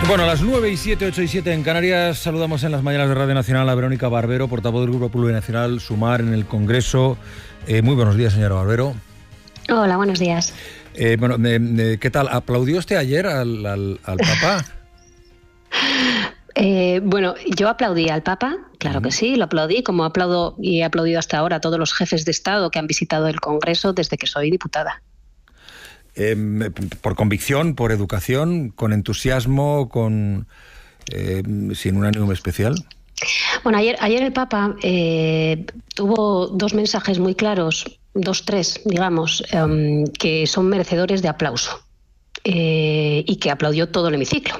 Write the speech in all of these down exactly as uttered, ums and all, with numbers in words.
Bueno, a las nueve y siete, ocho y siete en Canarias, saludamos en las mañanas de Radio Nacional a Verónica Barbero, portavoz del Grupo Plurinacional Sumar en el Congreso. Eh, muy buenos días, señora Barbero. Hola, buenos días. Eh, bueno, eh, eh, ¿qué tal? ¿Aplaudió usted ayer al, al, al Papa? eh, bueno, yo aplaudí al Papa, claro uh-huh. que sí, lo aplaudí, como aplaudo y he aplaudido hasta ahora a todos los jefes de Estado que han visitado el Congreso desde que soy diputada. Eh, por convicción, por educación, con entusiasmo, con eh, sin un ánimo especial. Bueno, ayer, ayer el Papa eh, tuvo dos mensajes muy claros, dos, tres, digamos, um, que son merecedores de aplauso eh, y que aplaudió todo el hemiciclo.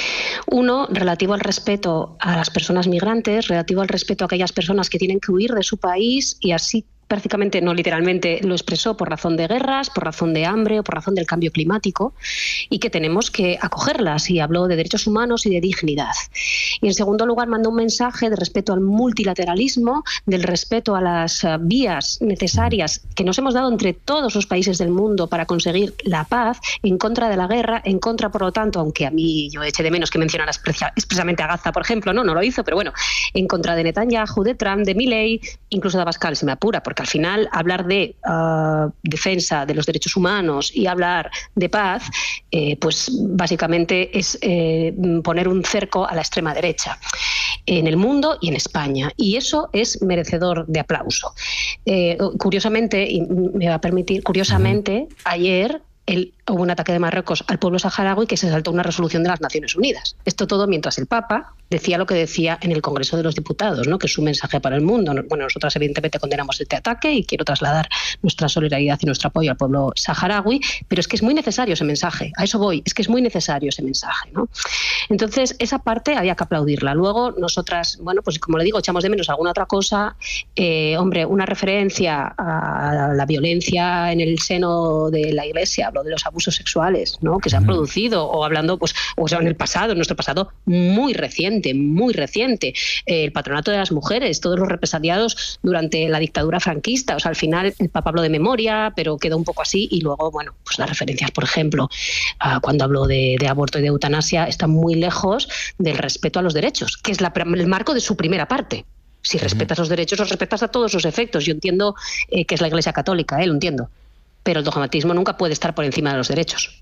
Uno, relativo al respeto a las personas migrantes, relativo al respeto a aquellas personas que tienen que huir de su país y así prácticamente, no literalmente, lo expresó por razón de guerras, por razón de hambre o por razón del cambio climático y que tenemos que acogerlas, y habló de derechos humanos y de dignidad. Y en segundo lugar mandó un mensaje de respeto al multilateralismo, del respeto a las uh, vías necesarias que nos hemos dado entre todos los países del mundo para conseguir la paz, en contra de la guerra, en contra, por lo tanto, aunque a mí yo eché de menos que mencionara expresamente a Gaza, por ejemplo, no, no lo hizo, pero bueno, en contra de Netanyahu, de Trump, de Milei, incluso de Abascal, si me apura, porque al final hablar de uh, defensa de los derechos humanos y hablar de paz, eh, pues básicamente es eh, poner un cerco a la extrema derecha en el mundo y en España, y eso es merecedor de aplauso. Eh, curiosamente, y me va a permitir, curiosamente, ayer el, hubo un ataque de Marruecos al pueblo saharaui que se saltó una resolución de las Naciones Unidas. Esto todo mientras el Papa decía lo que decía en el Congreso de los Diputados, ¿no? Que es su mensaje para el mundo. Bueno, nosotras evidentemente condenamos este ataque y quiero trasladar nuestra solidaridad y nuestro apoyo al pueblo saharaui, pero es que es muy necesario ese mensaje, a eso voy, es que es muy necesario ese mensaje, ¿no? Entonces, esa parte había que aplaudirla. Luego, nosotras, bueno, pues como le digo, echamos de menos alguna otra cosa. Eh, hombre, una referencia a la violencia en el seno de la Iglesia, hablo de los abusos sexuales, ¿no? Que se han producido, o hablando, pues, o sea, en el pasado, en nuestro pasado muy reciente, muy reciente, eh, el patronato de las mujeres, todos los represaliados durante la dictadura franquista. O sea, al final el Papa habló de memoria, pero quedó un poco así, y luego, bueno, pues las referencias, por ejemplo, uh, cuando habló de, de aborto y de eutanasia, están muy lejos del respeto a los derechos, que es la, el marco de su primera parte. Si respetas los derechos, los respetas a todos los efectos. Yo entiendo eh, que es la Iglesia Católica, eh, lo entiendo, pero el dogmatismo nunca puede estar por encima de los derechos.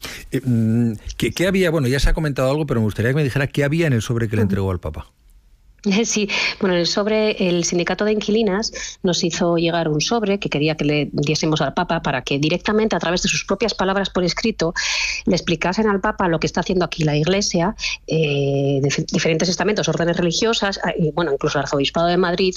¿Qué, qué había? Bueno, ya se ha comentado algo, pero me gustaría que me dijera qué había en el sobre que le entregó al Papa. Sí, bueno, en el sobre, el sindicato de inquilinas nos hizo llegar un sobre que quería que le diésemos al Papa para que directamente, a través de sus propias palabras por escrito, le explicasen al Papa lo que está haciendo aquí la Iglesia, eh, de diferentes estamentos, órdenes religiosas, y bueno, incluso el Arzobispado de Madrid,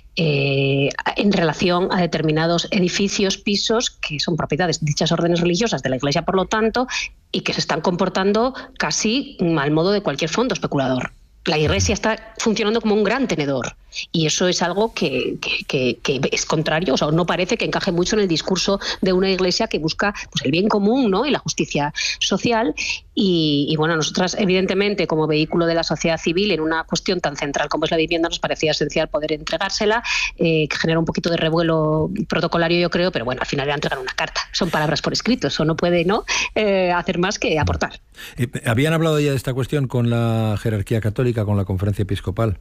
eh, en relación a determinados edificios, pisos, que son propiedades de dichas órdenes religiosas de la Iglesia, por lo tanto, y que se están comportando casi al modo de cualquier fondo especulador. La Iglesia está funcionando como un gran tenedor, y eso es algo que, que, que, que es contrario, o sea, no parece que encaje mucho en el discurso de una Iglesia que busca, pues, el bien común, ¿no? Y la justicia social. Y, y bueno, nosotras evidentemente, como vehículo de la sociedad civil en una cuestión tan central como es la vivienda, nos parecía esencial poder entregársela, eh, que genera un poquito de revuelo protocolario, yo creo, pero bueno, al final era entregar una carta, son palabras por escrito, eso no puede no eh, hacer más que aportar. Eh, ¿Habían hablado ya de esta cuestión con la jerarquía católica, con la Conferencia Episcopal?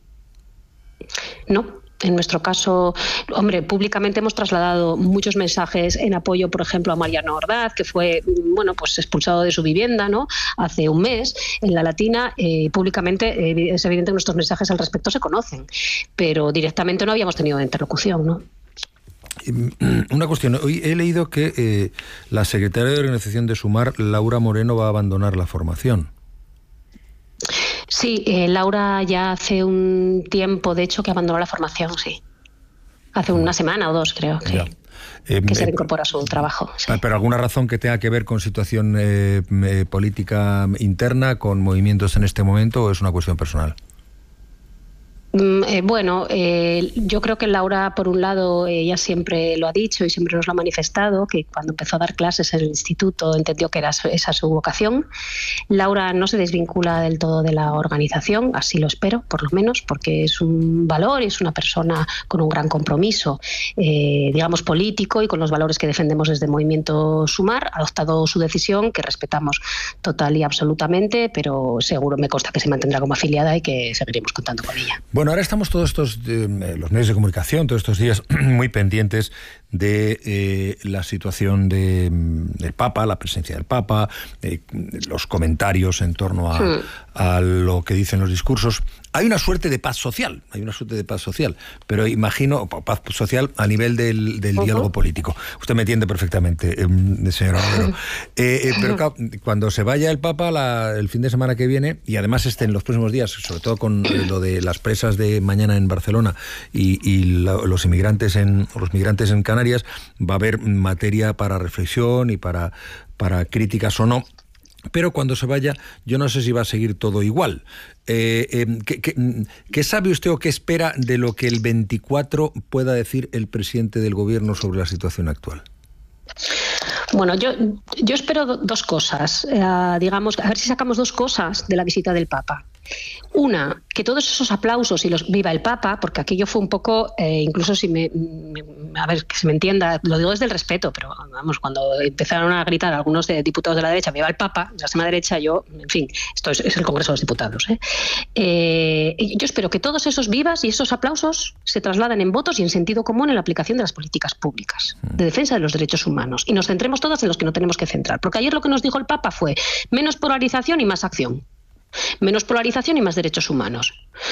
No. En nuestro caso, hombre, públicamente hemos trasladado muchos mensajes en apoyo, por ejemplo, a Mariano Ordaz, que fue, bueno, pues expulsado de su vivienda, ¿no? Hace un mes en La Latina. Eh, públicamente eh, es evidente que nuestros mensajes al respecto se conocen, pero directamente no habíamos tenido interlocución, ¿no? Una cuestión, hoy he leído que eh, la secretaria de organización de Sumar, Laura Moreno, va a abandonar la formación. Sí, eh, Laura ya hace un tiempo, de hecho, que abandonó la formación, sí. Hace una semana o dos, creo, que, eh, que se reincorpora a su trabajo. Sí. ¿Pero alguna razón que tenga que ver con situación eh, eh, política interna, con movimientos en este momento, o es una cuestión personal? Eh, bueno, eh, yo creo que Laura, por un lado, ella siempre lo ha dicho y siempre nos lo ha manifestado, que cuando empezó a dar clases en el instituto entendió que era esa su vocación. Laura no se desvincula del todo de la organización, así lo espero, por lo menos, porque es un valor y es una persona con un gran compromiso, eh, digamos, político y con los valores que defendemos desde Movimiento Sumar. Ha adoptado su decisión, que respetamos total y absolutamente, pero seguro me consta que se mantendrá como afiliada y que seguiremos contando con ella. Bueno, ahora estamos todos estos, eh, los medios de comunicación, todos estos días muy pendientes de eh, la situación de, del Papa, la presencia del Papa, eh, los comentarios en torno a, sí. a lo que dicen los discursos. Hay una suerte de paz social, hay una suerte de paz social, pero imagino, paz social a nivel del, del uh-huh. diálogo político. Usted me entiende perfectamente, eh, señora Barbero. Eh, eh, pero claro, cuando se vaya el Papa la, el fin de semana que viene, y además esté en los próximos días, sobre todo con eh, lo de las presas de mañana en Barcelona y, y la, los inmigrantes en los migrantes en Canarias, va a haber materia para reflexión y para, para críticas o no. Pero cuando se vaya, yo no sé si va a seguir todo igual. Eh, eh, ¿qué, qué, ¿Qué sabe usted o qué espera de lo que el veinticuatro pueda decir el presidente del gobierno sobre la situación actual? Bueno, yo, yo espero dos cosas. Eh, digamos, a ver si sacamos dos cosas de la visita del Papa. Una, que todos esos aplausos y los viva el Papa, porque aquello fue un poco, eh, incluso si me, me, a ver, que se me entienda, lo digo desde el respeto, pero vamos, cuando empezaron a gritar algunos de diputados de la derecha, viva el Papa, de la extrema derecha, yo, en fin, esto es, es el Congreso de los Diputados. ¿eh? Eh, yo espero que todos esos vivas y esos aplausos se trasladen en votos y en sentido común en la aplicación de las políticas públicas de defensa de los derechos humanos, y nos centremos todas en los que no tenemos que centrar, porque ayer lo que nos dijo el Papa fue menos polarización y más acción. Menos polarización y más derechos humanos.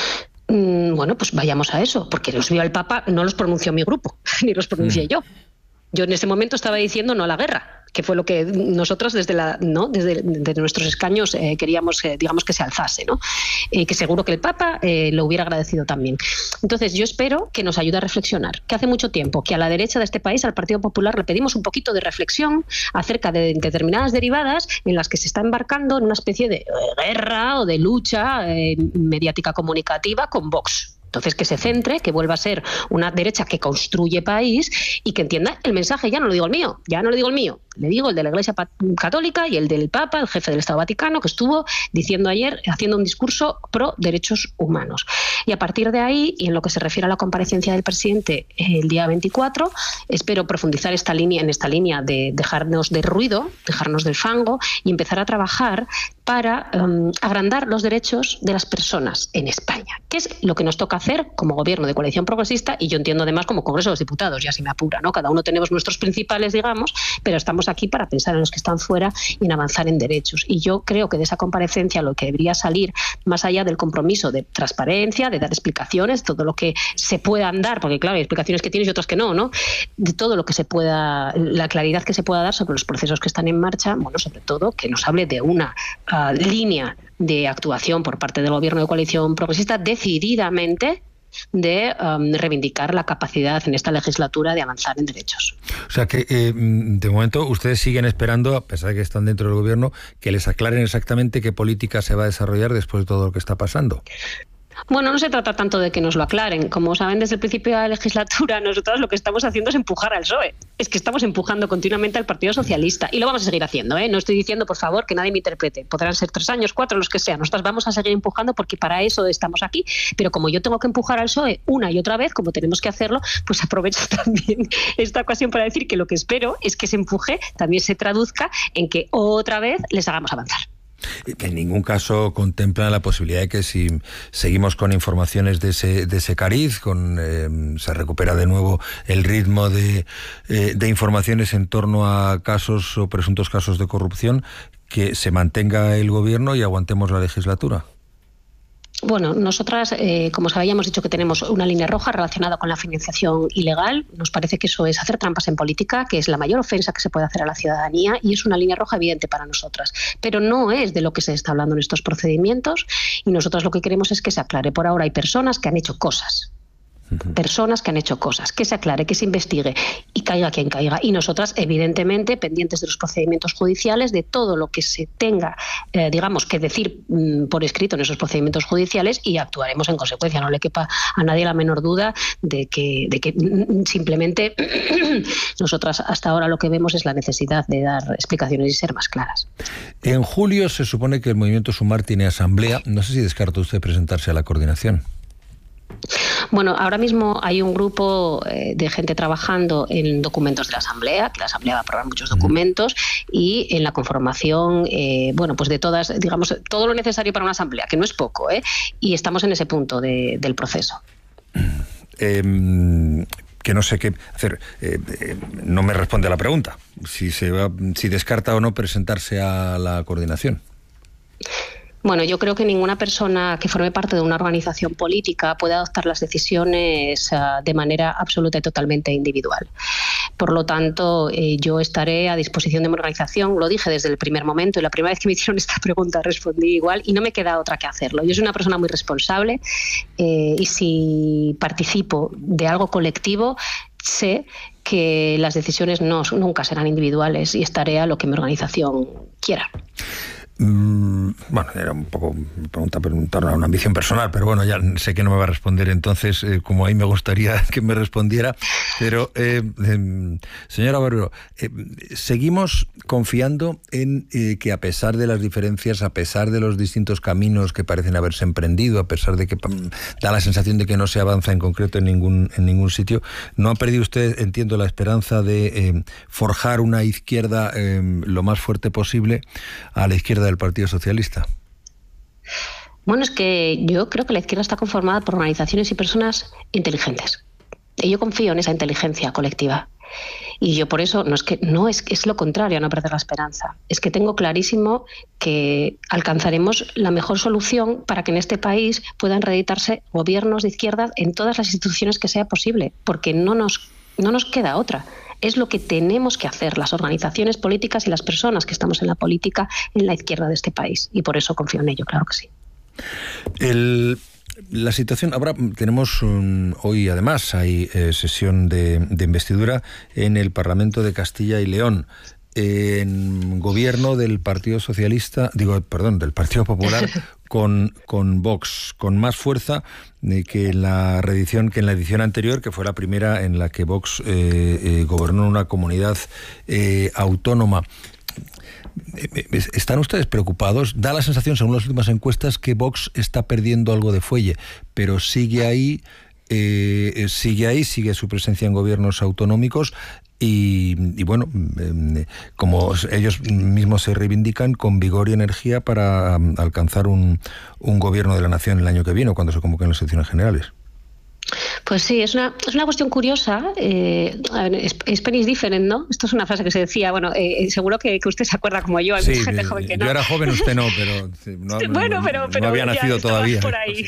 Mm, bueno, pues vayamos a eso, porque los viva el Papa no los pronunció mi grupo, ni los pronuncié mm. yo. Yo en ese momento estaba diciendo no a la guerra, que fue lo que nosotros desde la no desde, desde nuestros escaños eh, queríamos, eh, digamos, que se alzase, ¿no? Eh, que seguro que el Papa eh, lo hubiera agradecido también. Entonces yo espero que nos ayude a reflexionar, que hace mucho tiempo que a la derecha de este país, al Partido Popular, le pedimos un poquito de reflexión acerca de determinadas derivadas en las que se está embarcando en una especie de guerra o de lucha eh, mediática comunicativa con Vox. Entonces, que se centre, que vuelva a ser una derecha que construye país y que entienda el mensaje. Ya no lo digo el mío, ya no lo digo el mío. Le digo el de la Iglesia Católica y el del Papa, el jefe del Estado Vaticano, que estuvo diciendo ayer, haciendo un discurso pro derechos humanos. Y a partir de ahí, y en lo que se refiere a la comparecencia del presidente el día veinticuatro, espero profundizar esta línea, en esta línea de dejarnos de ruido, dejarnos del fango y empezar a trabajar para um, agrandar los derechos de las personas en España, que es lo que nos toca hacer como gobierno de coalición progresista, y yo entiendo además como Congreso de los Diputados, ya si me apura, ¿no? Cada uno tenemos nuestros principales, digamos, pero estamos aquí para pensar en los que están fuera y en avanzar en derechos. Y yo creo que de esa comparecencia lo que debería salir, más allá del compromiso de transparencia, de dar explicaciones, todo lo que se puedan dar, porque claro, hay explicaciones que tienes y otras que no, ¿no? De todo lo que se pueda, la claridad que se pueda dar sobre los procesos que están en marcha, bueno, sobre todo que nos hable de una uh, línea de actuación por parte del gobierno de coalición progresista decididamente de um, reivindicar la capacidad en esta legislatura de avanzar en derechos. O sea que eh, de momento ustedes siguen esperando, a pesar de que están dentro del gobierno, que les aclaren exactamente qué política se va a desarrollar después de todo lo que está pasando. Bueno, no se trata tanto de que nos lo aclaren. Como saben, desde el principio de la legislatura, nosotros lo que estamos haciendo es empujar al P S O E. Es que estamos empujando continuamente al Partido Socialista. Y lo vamos a seguir haciendo, ¿eh? No estoy diciendo, por favor, que nadie me interprete. Podrán ser tres años, cuatro, los que sean. Nosotros vamos a seguir empujando porque para eso estamos aquí. Pero como yo tengo que empujar al P S O E una y otra vez, como tenemos que hacerlo, pues aprovecho también esta ocasión para decir que lo que espero es que ese empuje también se traduzca en que otra vez les hagamos avanzar. En ningún caso contemplan la posibilidad de que si seguimos con informaciones de ese, de ese cariz, con, eh, se recupera de nuevo el ritmo de, eh, de informaciones en torno a casos o presuntos casos de corrupción, que se mantenga el gobierno y aguantemos la legislatura. Bueno, nosotras, eh, como os habíamos dicho que tenemos una línea roja relacionada con la financiación ilegal. Nos parece que eso es hacer trampas en política, que es la mayor ofensa que se puede hacer a la ciudadanía, y es una línea roja evidente para nosotras. Pero no es de lo que se está hablando en estos procedimientos, y nosotras lo que queremos es que se aclare. Por ahora hay personas que han hecho cosas personas que han hecho cosas, que se aclare, que se investigue y caiga quien caiga. Y nosotras, evidentemente, pendientes de los procedimientos judiciales, de todo lo que se tenga, eh, digamos, que decir mm, por escrito en esos procedimientos judiciales, y actuaremos en consecuencia. No le quepa a nadie la menor duda de que, de que mm, simplemente nosotras hasta ahora lo que vemos es la necesidad de dar explicaciones y ser más claras. En julio se supone que el Movimiento Sumar tiene asamblea. No sé si descarta usted presentarse a la coordinación. Bueno, ahora mismo hay un grupo eh, de gente trabajando en documentos de la Asamblea, que la Asamblea va a aprobar muchos documentos, y en la conformación, eh, bueno, pues de todas, digamos, todo lo necesario para una Asamblea, que no es poco, ¿eh? Y estamos en ese punto de, del proceso. Eh, que no sé qué hacer. Eh, eh, no me responde a la pregunta. Si, se va, si descarta o no presentarse a la coordinación. Bueno, yo creo que ninguna persona que forme parte de una organización política puede adoptar las decisiones uh, de manera absoluta y totalmente individual. Por lo tanto, eh, yo estaré a disposición de mi organización. Lo dije desde el primer momento, y la primera vez que me hicieron esta pregunta respondí igual, y no me queda otra que hacerlo. Yo soy una persona muy responsable, eh, y si participo de algo colectivo, sé que las decisiones no, nunca serán individuales, y estaré a lo que mi organización quiera. Bueno, era un poco una pregunta en torno a una ambición personal, pero bueno, ya sé que no me va a responder, entonces, eh, como ahí me gustaría que me respondiera. Pero, eh, eh, señora Barbero, eh, seguimos confiando en eh, que, a pesar de las diferencias, a pesar de los distintos caminos que parecen haberse emprendido, a pesar de que pam, da la sensación de que no se avanza en concreto en ningún, en ningún sitio, ¿no ha perdido usted, entiendo, la esperanza de eh, forjar una izquierda eh, lo más fuerte posible a la izquierda del Partido Socialista? Bueno, es que yo creo que la izquierda está conformada por organizaciones y personas inteligentes. Y yo confío en esa inteligencia colectiva. Y yo por eso, no es que no es que es lo contrario a no perder la esperanza. Es que tengo clarísimo que alcanzaremos la mejor solución para que en este país puedan reeditarse gobiernos de izquierda en todas las instituciones que sea posible, porque no nos, no nos queda otra. Es lo que tenemos que hacer las organizaciones políticas y las personas que estamos en la política en la izquierda de este país. Y por eso confío en ello, claro que sí. El, la situación, ahora tenemos un, hoy además hay eh, sesión de, de investidura en el Parlamento de Castilla y León. En gobierno del Partido Socialista, digo, perdón, del Partido Popular con, con Vox, con más fuerza eh, que en la reedición, que en la edición anterior, que fue la primera en la que Vox eh, eh, gobernó en una comunidad eh, autónoma. ¿Están ustedes preocupados? Da la sensación, según las últimas encuestas, que Vox está perdiendo algo de fuelle, pero sigue ahí, eh, sigue ahí, sigue su presencia en gobiernos autonómicos. Y, y bueno, eh, como ellos mismos se reivindican, con vigor y energía para um, alcanzar un, un gobierno de la nación el año que viene, cuando se convoquen las elecciones generales. Pues sí, es una, es una cuestión curiosa. Eh, Spain is different, ¿no? Esto es una frase que se decía, bueno, eh, seguro que, que usted se acuerda como yo, hay sí, mucha gente joven que no. Yo era joven, usted no, pero no, bueno, pero, no, pero no había nacido todavía. Por ahí.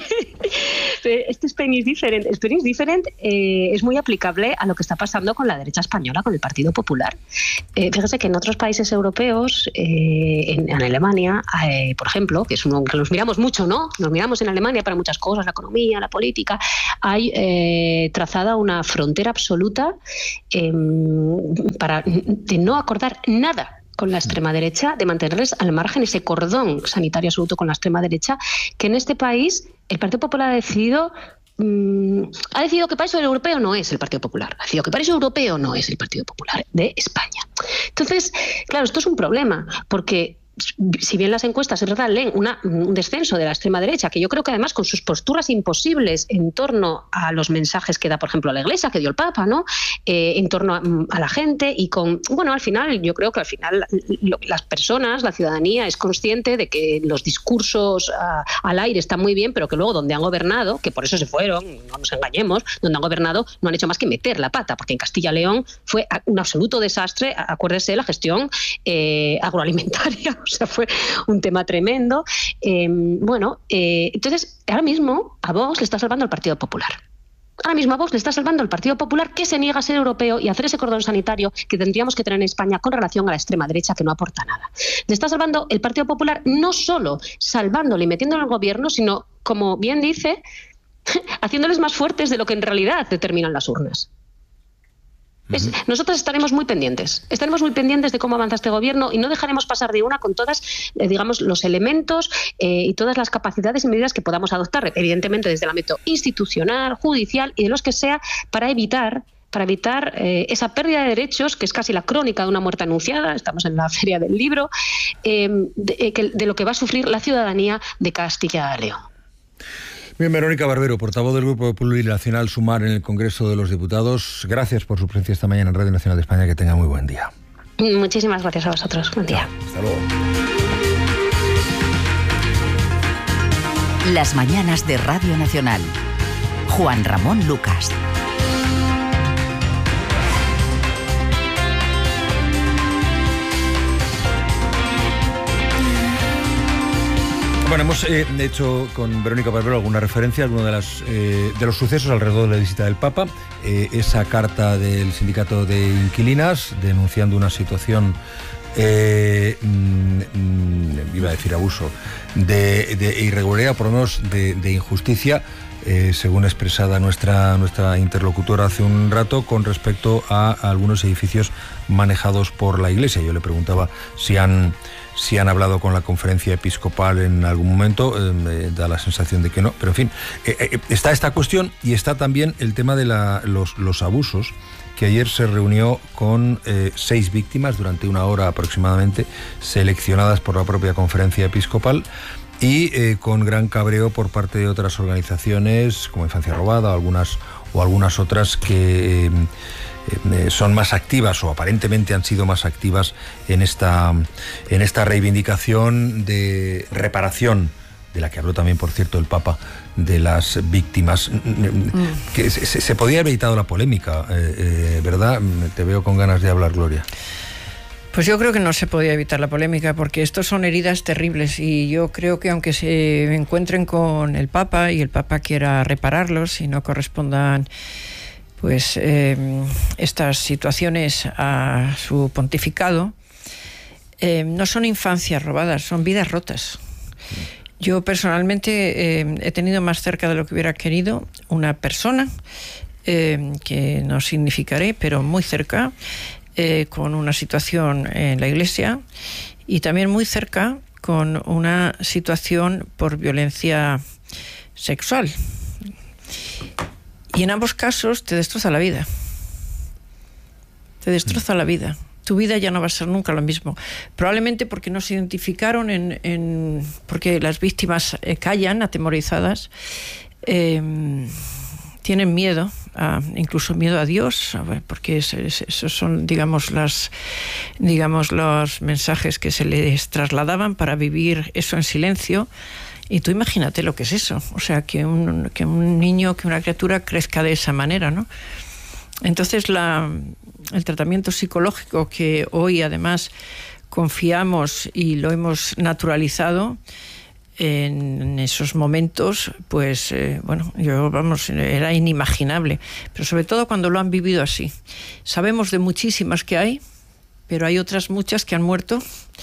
Este Spain is different, Spain is different eh, es muy aplicable a lo que está pasando con la derecha española, con el Partido Popular. Eh, fíjese que en otros países europeos, eh, en, en Alemania, eh, por ejemplo, que es uno que nos miramos mucho, ¿no? Nos miramos en Alemania para muchas cosas, la economía, la política. Hay eh, trazada una frontera absoluta eh, para de no acordar nada con la extrema derecha, de mantenerles al margen, ese cordón sanitario absoluto con la extrema derecha, que en este país el Partido Popular ha decidido mmm, ha decidido que el país europeo no es el Partido Popular, ha decidido que el país europeo no es el Partido Popular de España. Entonces, claro, esto es un problema, porque si bien las encuestas, es verdad, leen una, un descenso de la extrema derecha, que yo creo que además con sus posturas imposibles en torno a los mensajes que da, por ejemplo, a la Iglesia, que dio el Papa, ¿no? Eh, en torno a, a la gente y con... Bueno, al final, yo creo que al final lo, las personas, la ciudadanía es consciente de que los discursos a, al aire están muy bien, pero que luego donde han gobernado, que por eso se fueron, no nos engañemos, donde han gobernado no han hecho más que meter la pata, porque en Castilla y León fue un absoluto desastre, acuérdese, la gestión eh, agroalimentaria. O sea, fue un tema tremendo. Eh, bueno, eh, entonces, ahora mismo a Vox le está salvando el Partido Popular. Ahora mismo a Vox le está salvando el Partido Popular, que se niega a ser europeo y a hacer ese cordón sanitario que tendríamos que tener en España con relación a la extrema derecha, que no aporta nada. Le está salvando el Partido Popular, no solo salvándole y metiéndolo en el gobierno, sino, como bien dice, haciéndoles más fuertes de lo que en realidad determinan las urnas. Es, nosotros estaremos muy pendientes, estaremos muy pendientes de cómo avanza este gobierno y no dejaremos pasar de una con todas, eh, digamos, los elementos eh, y todas las capacidades y medidas que podamos adoptar, evidentemente desde el ámbito institucional, judicial y de los que sea, para evitar para evitar eh, esa pérdida de derechos, que es casi la crónica de una muerte anunciada, estamos en la Feria del Libro, eh, de, de lo que va a sufrir la ciudadanía de Castilla y León. Bien, Verónica Barbero, portavoz del Grupo Plurinacional Sumar en el Congreso de los Diputados. Gracias por su presencia esta mañana en Radio Nacional de España. Que tenga muy buen día. Muchísimas gracias a vosotros. Buen día. Hasta luego. Las mañanas de Radio Nacional. Juan Ramón Lucas. Bueno, hemos eh, hecho con Verónica Barbero alguna referencia a alguno de, las, eh, de los sucesos alrededor de la visita del Papa, eh, esa carta del sindicato de inquilinas denunciando una situación, eh, mm, iba a decir abuso, de, de irregularidad, por lo menos de, de injusticia, eh, según expresada nuestra, nuestra interlocutora hace un rato, con respecto a, a algunos edificios manejados por la Iglesia. Yo le preguntaba si han... si han hablado con la conferencia episcopal en algún momento, eh, me da la sensación de que no, pero en fin, eh, eh, está esta cuestión y está también el tema de la, los, los abusos, que ayer se reunió con eh, seis víctimas durante una hora aproximadamente, seleccionadas por la propia conferencia episcopal, y eh, con gran cabreo por parte de otras organizaciones como Infancia Robada, algunas, o algunas otras que... Eh, Eh, son más activas o aparentemente han sido más activas en esta, en esta reivindicación de reparación, de la que habló también, por cierto, el Papa, de las víctimas. Mm. Que se, se podía haber evitado la polémica, eh, eh, ¿verdad? Te veo con ganas de hablar, Gloria. Pues yo creo que no se podía evitar la polémica, porque estos son heridas terribles y yo creo que aunque se encuentren con el Papa y el Papa quiera repararlos y no correspondan pues eh, estas situaciones a su pontificado, eh, no son infancias robadas, son vidas rotas. Yo personalmente eh, he tenido más cerca de lo que hubiera querido una persona, eh, que no significaré, pero muy cerca, eh, con una situación en la Iglesia, y también muy cerca con una situación por violencia sexual. Y en ambos casos te destroza la vida. Te destroza la vida. Tu vida ya no va a ser nunca lo mismo. Probablemente porque no se identificaron, en, en porque las víctimas eh, callan, atemorizadas, eh, tienen miedo, a, incluso miedo a Dios, a ver, porque esos son, digamos, las, digamos, los mensajes que se les trasladaban para vivir eso en silencio. Y tú imagínate lo que es eso, o sea, que un, que un niño, que una criatura crezca de esa manera, ¿no? Entonces la, el tratamiento psicológico que hoy además confiamos y lo hemos naturalizado, en esos momentos, pues eh, bueno, yo vamos, era inimaginable, pero sobre todo cuando lo han vivido así. Sabemos de muchísimas que hay, pero hay otras muchas que han muerto.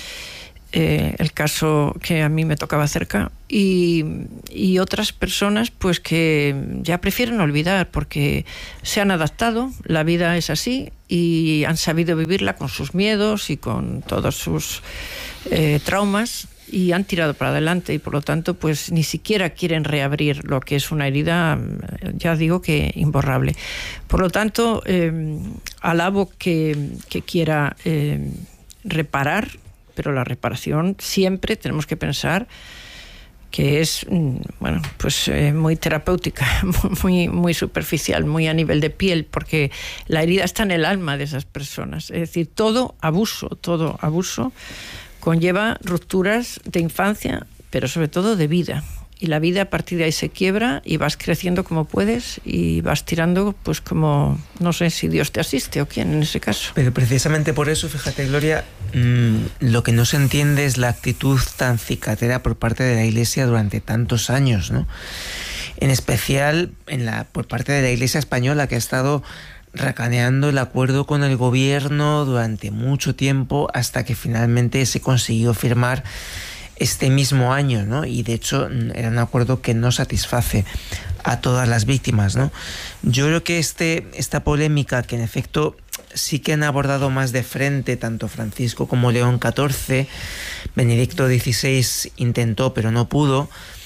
Eh, el caso que a mí me tocaba cerca, y, y otras personas pues que ya prefieren olvidar porque se han adaptado, la vida es así y han sabido vivirla con sus miedos y con todos sus eh, traumas, y han tirado para adelante, y por lo tanto pues ni siquiera quieren reabrir lo que es una herida, ya digo que imborrable. Por lo tanto, eh, alabo que, que quiera eh, reparar, pero la reparación siempre tenemos que pensar que es, bueno, pues eh, muy terapéutica, muy, muy superficial, muy a nivel de piel, porque la herida está en el alma de esas personas. Es decir, todo abuso, todo abuso conlleva rupturas de infancia, pero sobre todo de vida. Y la vida a partir de ahí se quiebra y vas creciendo como puedes y vas tirando, pues como, no sé si Dios te asiste o quién en ese caso. Pero precisamente por eso, fíjate, Gloria, mmm, lo que no se entiende es la actitud tan cicatera por parte de la Iglesia durante tantos años, ¿no? En especial en la, por parte de la Iglesia española, que ha estado racaneando el acuerdo con el gobierno durante mucho tiempo hasta que finalmente se consiguió firmar este mismo año, ¿no? Y de hecho era un acuerdo que no satisface a todas las víctimas, ¿no? Yo creo que este, esta polémica, que en efecto sí que han abordado más de frente tanto Francisco como León catorce, Benedicto dieciséis intentó pero no pudo,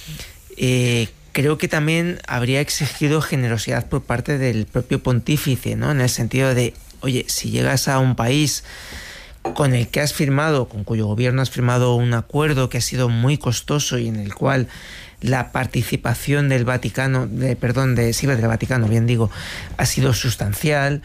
eh, creo que también habría exigido generosidad por parte del propio pontífice, ¿no? En el sentido de, oye, si llegas a un país con el que has firmado, con cuyo gobierno has firmado un acuerdo que ha sido muy costoso y en el cual la participación del Vaticano, de, perdón, de, sí, del Vaticano, bien digo, ha sido sustancial,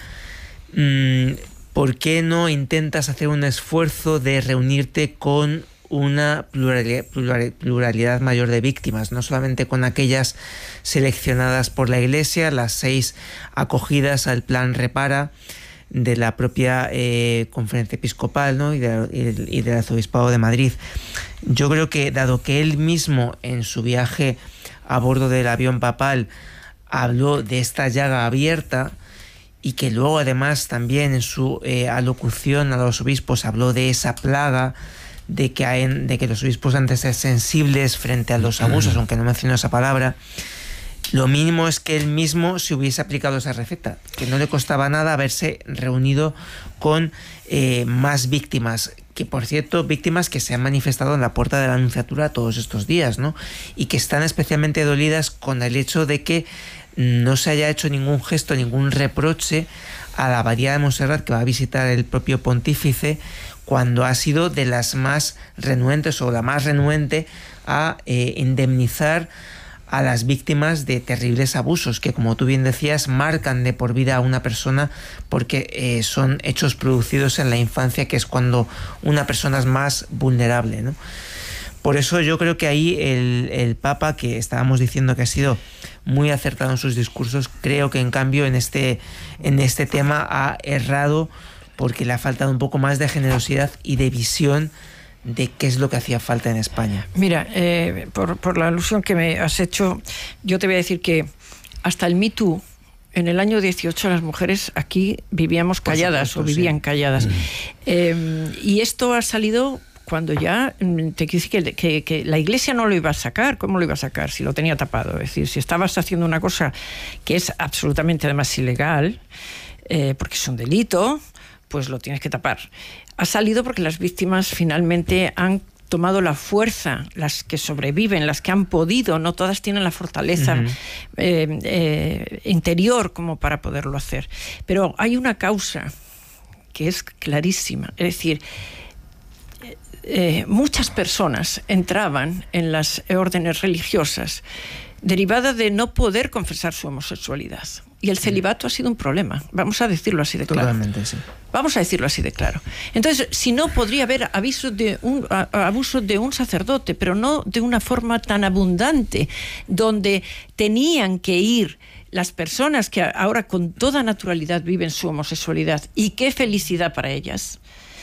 mmm, ¿por qué no intentas hacer un esfuerzo de reunirte con una pluralidad, pluralidad mayor de víctimas, no solamente con aquellas seleccionadas por la Iglesia, las seis acogidas al plan Repara de la propia eh, Conferencia Episcopal, ¿no? y, de, y, y del Arzobispado de Madrid? Yo creo que, dado que él mismo en su viaje a bordo del avión papal habló de esta llaga abierta, y que luego además también en su eh, alocución a los obispos habló de esa plaga, de que, hay, de que los obispos han de ser sensibles frente a los abusos, aunque no mencionó esa palabra, lo mínimo es que él mismo se hubiese aplicado esa receta, que no le costaba nada haberse reunido con eh, más víctimas, que por cierto, víctimas que se han manifestado en la puerta de la Nunciatura todos estos días, ¿no? Y que están especialmente dolidas con el hecho de que no se haya hecho ningún gesto, ningún reproche a la abadía de Montserrat que va a visitar el propio pontífice, cuando ha sido de las más renuentes o la más renuente a eh, indemnizar a las víctimas de terribles abusos que, como tú bien decías, marcan de por vida a una persona, porque eh, son hechos producidos en la infancia, que es cuando una persona es más vulnerable, ¿no? Por eso yo creo que ahí el, el Papa, que estábamos diciendo que ha sido muy acertado en sus discursos, creo que en cambio en este, en este tema ha errado, porque le ha faltado un poco más de generosidad y de visión de qué es lo que hacía falta en España. Mira, eh, por, por la alusión que me has hecho, yo te voy a decir que hasta el Me Too, en el año dieciocho, las mujeres aquí vivíamos calladas, supuesto, o vivían sí. calladas. Mm. Eh, y esto ha salido cuando ya, te quiero decir que, que, que la Iglesia no lo iba a sacar. ¿Cómo lo iba a sacar? Si lo tenía tapado. Es decir, si estabas haciendo una cosa que es absolutamente además ilegal, eh, porque es un delito, pues lo tienes que tapar. Ha salido porque las víctimas finalmente han tomado la fuerza, las que sobreviven, las que han podido, no todas tienen la fortaleza uh-huh. eh, eh, interior como para poderlo hacer. Pero hay una causa que es clarísima, es decir, eh, muchas personas entraban en las órdenes religiosas derivada de no poder confesar su homosexualidad. Y el celibato ha sido un problema, vamos a decirlo así de claro. Totalmente, sí. Vamos a decirlo así de claro. Entonces, si no, podría haber aviso de un, a, abuso de un sacerdote, pero no de una forma tan abundante, donde tenían que ir las personas que ahora con toda naturalidad viven su homosexualidad, y qué felicidad para ellas.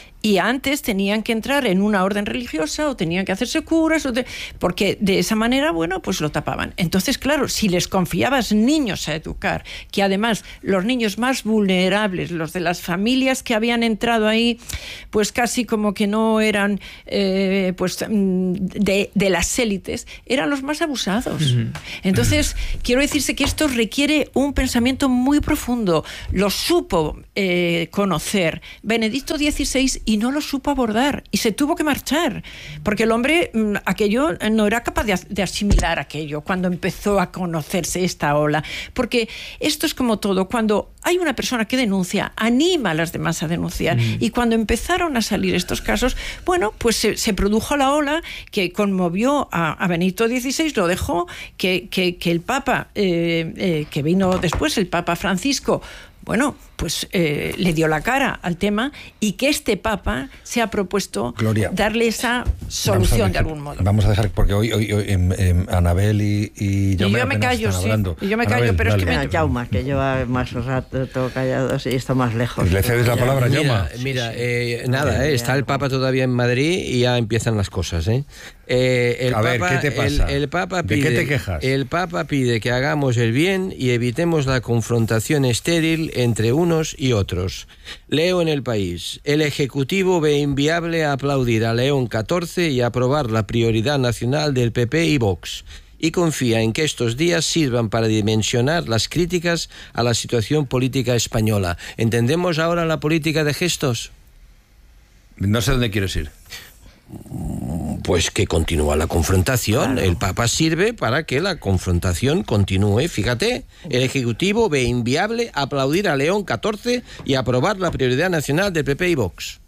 Y antes tenían que entrar en una orden religiosa o tenían que hacerse curas, o de, porque de esa manera, bueno, pues lo tapaban. Entonces, claro, si les confiabas niños a educar, que además los niños más vulnerables, los de las familias que habían entrado ahí, pues casi como que no eran eh, pues de, de las élites, eran los más abusados. Uh-huh. Entonces, uh-huh. quiero decirse que esto requiere un pensamiento muy profundo. Lo supo eh, conocer Benedicto dieciséis y no lo supo abordar, y se tuvo que marchar, porque el hombre aquello no era capaz de, de asimilar aquello cuando empezó a conocerse esta ola, porque esto es como todo, cuando hay una persona que denuncia, anima a las demás a denunciar, mm. y cuando empezaron a salir estos casos, bueno, pues se, se produjo la ola que conmovió a, a Benedicto dieciséis, lo dejó, que, que, que el Papa, eh, eh, que vino después, el Papa Francisco, bueno, pues eh, le dio la cara al tema, y que este Papa se ha propuesto Gloria, darle esa solución de algún modo. Vamos a dejar, porque hoy, hoy, hoy eh, eh, Anabel y, y Jaume y yo me callo, sí. Hablando. Y yo me Anabel, callo, pero dale. es que me... Jaume, que lleva más rato todo callado, sí, está más lejos. ¿Le cedes la palabra, Jaume? Mira, mira eh, nada, eh, está el Papa todavía en Madrid y ya empiezan las cosas, ¿eh? Eh, el a ver, Papa, ¿qué te pasa? El, el Papa pide, ¿De qué te quejas? El Papa pide que hagamos el bien y evitemos la confrontación estéril entre unos y otros. Leo en El País: el Ejecutivo ve inviable aplaudir a León catorce y aprobar la prioridad nacional del P P y Vox. y confía en que estos días sirvan para dimensionar las críticas a la situación política española. ¿Entendemos ahora la política de gestos? No sé dónde quieres ir. Pues que continúa la confrontación. Claro. El Papa sirve para que la confrontación continúe. Fíjate, el Ejecutivo ve inviable aplaudir a León catorce y aprobar la prioridad nacional del P P y Vox.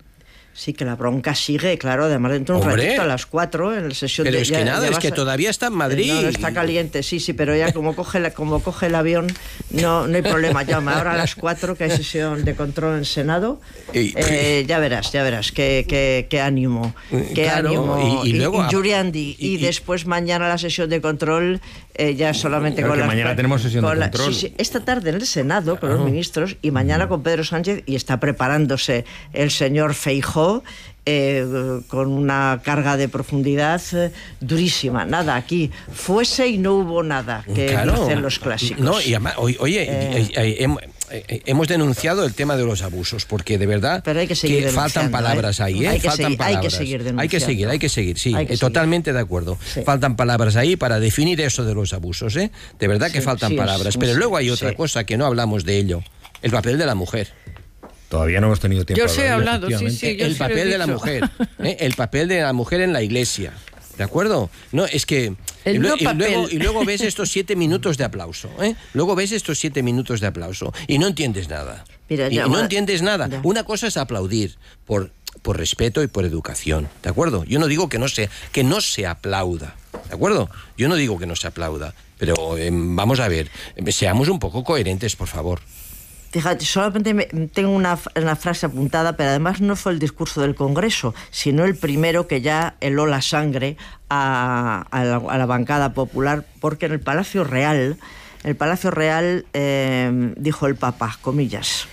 Sí, que la bronca sigue, claro, además dentro de un Hombre, ratito a las cuatro en la sesión pero de... es que ya- nada, ya es vas que a- todavía está en Madrid. No, no está caliente, sí, sí, pero ya como coge, la, como coge el avión, no, no hay problema. Llama ahora a las cuatro que hay sesión de control en Senado. Y- Eh, ya verás, ya verás, qué, qué, qué ánimo, qué Claro, ánimo. y- y luego- Yuriandi. y- Y, y- después mañana la sesión de control, eh, ya solamente Claro con que las- mañana tenemos sesión de con la- control. sí, sí, esta tarde en el Senado con los ministros y mañana con Pedro Sánchez, y está preparándose el señor Feijóo. Eh, con una carga de profundidad eh, durísima. Nada, aquí fuese y no hubo nada, que Claro. dicen los clásicos. No, y además, oye, oye, Eh. eh, eh, hem- eh, hemos denunciado el tema de los abusos, porque de verdad Pero hay que seguir faltan denunciando, palabras ¿eh? ahí, ¿eh? Hay que faltan seguir- hay que palabras. seguir Hay que denunciando. seguir, hay que seguir, sí, Hay que eh, seguir. totalmente de acuerdo. Sí. Faltan palabras ahí para definir eso de los abusos, ¿eh? De verdad que Sí, faltan sí, palabras. sí, Pero sí, luego hay otra sí. cosa que no hablamos de ello, el papel de la mujer. Todavía no hemos tenido tiempo Yo de os he hablar hablado, de ello, sí, efectivamente. sí. yo el sí lo he papel de la dicho. mujer, ¿eh? El papel de la mujer en la iglesia. ¿De acuerdo? No, es que... El y, lue- no y luego, papel. y luego ves estos siete minutos de aplauso, ¿eh? Luego ves estos siete minutos de aplauso y no entiendes nada. Mira, y ya, y no bueno, entiendes nada. ya. Una cosa es aplaudir por, por respeto y por educación, ¿de acuerdo? Yo no digo que no se, que no se aplauda, ¿de acuerdo? Yo no digo que no se aplauda, pero eh, vamos a ver, eh, seamos un poco coherentes, por favor. Fíjate, solamente me- tengo una, una frase apuntada, pero además no fue el discurso del Congreso, sino el primero que ya heló la sangre a, a la, a la bancada popular, porque en el Palacio Real, el Palacio Real eh, dijo el Papa, comillas,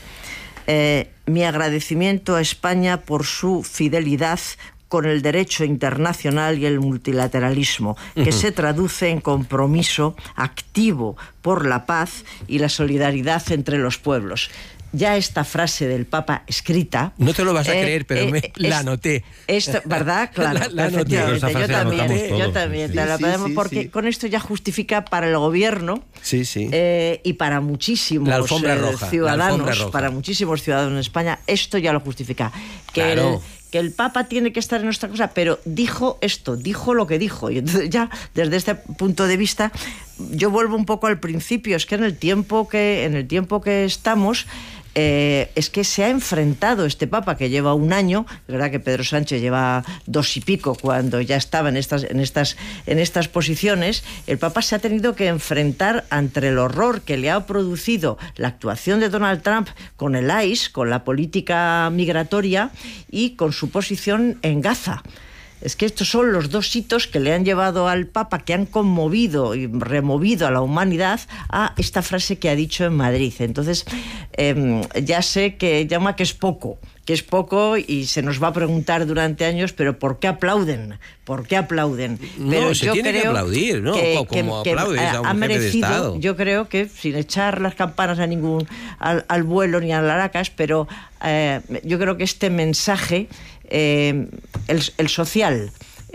eh, mi agradecimiento a España por su fidelidad con el derecho internacional y el multilateralismo, que uh-huh. se traduce en compromiso activo por la paz y la solidaridad entre los pueblos. Ya esta frase del Papa escrita... No te lo vas a eh, creer, pero eh, me, es, la anoté. Esto, ¿verdad? Claro, la, la anoté. efectivamente. Esa frase Yo la también, anotamos yo todos, también. sí. Te la Sí, podemos, sí, porque sí. con esto ya justifica para el gobierno Sí, sí. eh, y para muchísimos La alfombra eh, roja, la ciudadanos, alfombra roja. para muchísimos ciudadanos en España, esto ya lo justifica. Que Claro. el, que el Papa tiene que estar en nuestra cosa, pero dijo esto, dijo lo que dijo. Y entonces ya, desde este punto de vista, yo vuelvo un poco al principio. Es que en el tiempo que, en el tiempo que estamos... Eh, es que se ha enfrentado este Papa, que lleva un año, es verdad que Pedro Sánchez lleva dos y pico cuando ya estaba en estas, en estas, en estas posiciones. El Papa se ha tenido que enfrentar ante el horror que le ha producido la actuación de Donald Trump con el I C E, con la política migratoria y con su posición en Gaza. Es que estos son los dos hitos que le han llevado al Papa, que han conmovido y removido a la humanidad, a esta frase que ha dicho en Madrid. Entonces, eh, ya sé que llama que es poco, que es poco y se nos va a preguntar durante años, pero ¿por qué aplauden? ¿Por qué aplauden? No, Pero se yo tiene que creo aplaudir, ¿no? que- Como que- que aplaudes a un ha jefe de merecido, Estado. yo creo que sin echar las campanas a ningún al, al vuelo ni a laracas, pero eh, yo creo que este mensaje, eh, el, el social,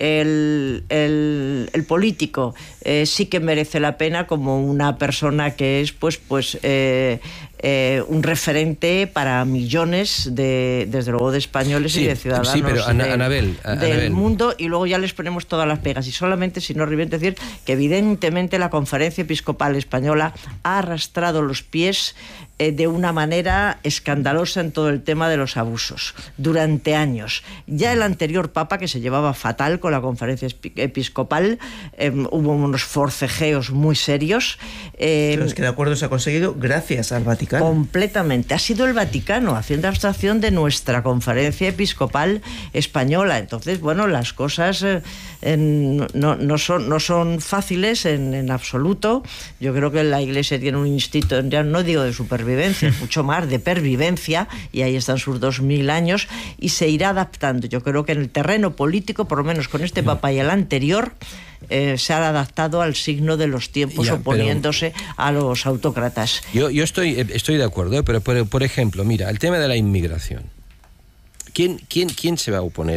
El, el, el político eh, sí que merece la pena, como una persona que es pues pues eh, eh, un referente para millones de, desde luego, de españoles Sí, y de ciudadanos sí, pero Ana- de- Anabel, a- del Anabel. mundo, y luego ya les ponemos todas las pegas. Y solamente, si no olvidemos decir que evidentemente la Conferencia Episcopal Española ha arrastrado los pies eh, de una manera escandalosa en todo el tema de los abusos durante años. Ya el anterior Papa, que se llevaba fatal con la Conferencia Espi- Episcopal, eh, hubo unos forcejeos muy serios. eh, Pero es que de acuerdo se ha conseguido gracias al Vaticano. Completamente. Ha sido el Vaticano haciendo abstracción de nuestra Conferencia Episcopal Española. Entonces, bueno, las cosas eh, en- no, no, son, no son fáciles en, en absoluto. Yo creo que la Iglesia tiene un instinto, ya no digo de supervivencia, mucho más de pervivencia, y ahí están sus dos mil años, y se irá adaptando. Yo creo que en el terreno político, por lo menos con este Papa y el anterior, eh, se ha adaptado al signo de los tiempos, Ya, pero- oponiéndose a los autócratas. Yo, yo estoy, estoy de acuerdo, ¿eh? pero por, por ejemplo, mira, el tema de la inmigración. ¿Quién, quién, ¿Quién se va a oponer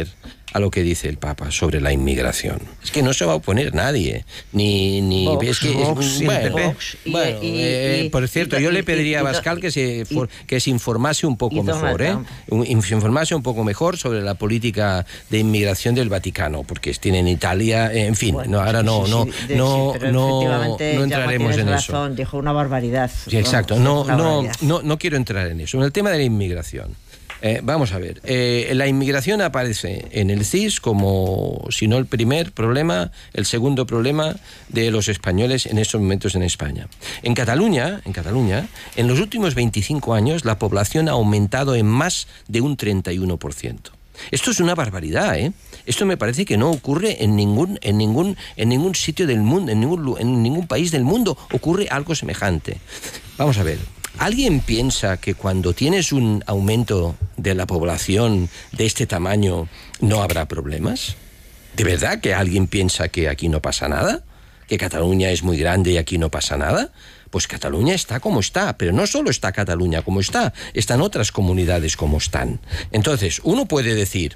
a lo que dice el Papa sobre la inmigración. Es que no se va a oponer nadie, ni... ni Vox, es que, Vox, es, y bueno, Vox, y- bueno, y- eh, y- por cierto, y- yo le y- pediría y- a Bascal que se, y- for, que se informase un poco y Donald mejor, ¿eh? Trump. Un- se informase un poco mejor sobre la política de inmigración del Vaticano, porque tienen Italia, en fin, Bueno, no, ahora sí, no, sí, no, sí, de- no, sí, pero no, efectivamente, no Llama, entraremos tienes en razón, eso. dijo una barbaridad. Sí, exacto, Vamos, no, una no, barbaridad. no, no quiero entrar en eso. En el tema de la inmigración. Eh, vamos a ver, eh, la inmigración aparece en el C I S como, si no el primer problema, el segundo problema de los españoles en estos momentos en España. En Cataluña, en Cataluña, en los últimos veinticinco años la población ha aumentado en más de un treinta y uno por ciento. Esto es una barbaridad, ¿eh? Esto me parece que no ocurre en ningún, en ningún, en ningún sitio del mundo, en ningún, en ningún país del mundo ocurre algo semejante. Vamos a ver. ¿Alguien piensa que cuando tienes un aumento de la población de este tamaño no habrá problemas? ¿De verdad que alguien piensa que aquí no pasa nada? ¿Que Cataluña es muy grande y aquí no pasa nada? Pues Cataluña está como está, pero no solo está Cataluña como está, están otras comunidades como están. Entonces, uno puede decir...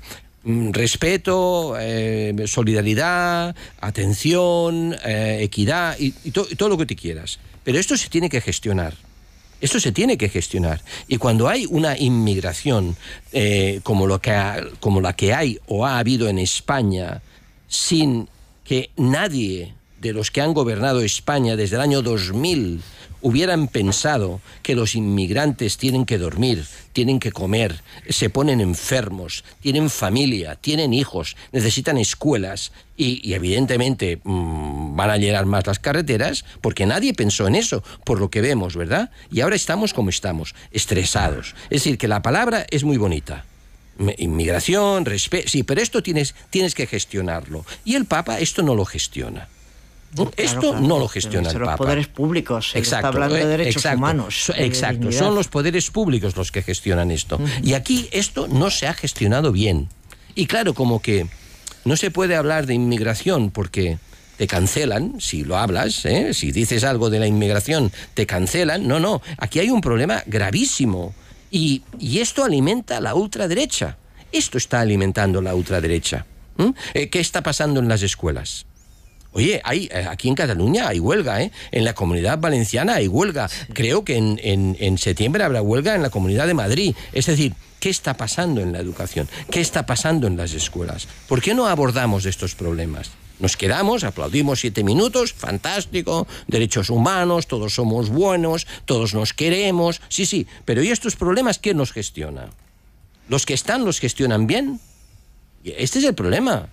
respeto, eh, solidaridad, atención, eh, equidad y, y, to, y todo lo que te quieras. Pero esto se tiene que gestionar. Esto se tiene que gestionar. Y cuando hay una inmigración eh, como, lo que ha, como la que hay o ha habido en España, sin que nadie de los que han gobernado España desde el año dos mil hubieran pensado que los inmigrantes tienen que dormir, tienen que comer, se ponen enfermos, tienen familia, tienen hijos, necesitan escuelas y, y evidentemente mmm, van a llenar más las carreteras porque nadie pensó en eso, por lo que vemos, ¿verdad? Y ahora estamos como estamos, estresados. Es decir, que la palabra es muy bonita. Inmigración, respeto, sí, pero esto tienes, tienes que gestionarlo. Y el Papa esto no lo gestiona. Esto Claro, claro, no lo gestiona el los Papa. poderes públicos, él Exacto, está hablando de derechos exacto, humanos. So, exacto, de son los poderes públicos los que gestionan esto. Uh-huh. Y aquí esto no se ha gestionado bien. Y claro, como que no se puede hablar de inmigración porque te cancelan, si lo hablas, ¿eh? Si dices algo de la inmigración, te cancelan. No, no, aquí hay un problema gravísimo. Y, y esto alimenta la ultraderecha. Esto está alimentando la ultraderecha. ¿Mm? Eh, ¿Qué está pasando en las escuelas? Oye, hay, aquí en Cataluña hay huelga, ¿eh? En la Comunidad Valenciana hay huelga. Creo que en, en, en septiembre habrá huelga en la Comunidad de Madrid. Es decir, ¿qué está pasando en la educación? ¿Qué está pasando en las escuelas? ¿Por qué no abordamos estos problemas? Nos quedamos, aplaudimos siete minutos, fantástico, derechos humanos, todos somos buenos, todos nos queremos. Sí, sí, pero ¿y estos problemas quién los gestiona? ¿Los que están los gestionan bien? Este es el problema.